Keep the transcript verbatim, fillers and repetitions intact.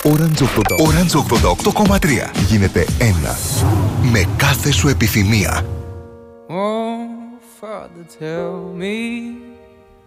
Orange ογδόντα οκτώ κόμμα τρία. Γίνεται ένα με κάθε σου επιθυμία. Oh, Father, tell me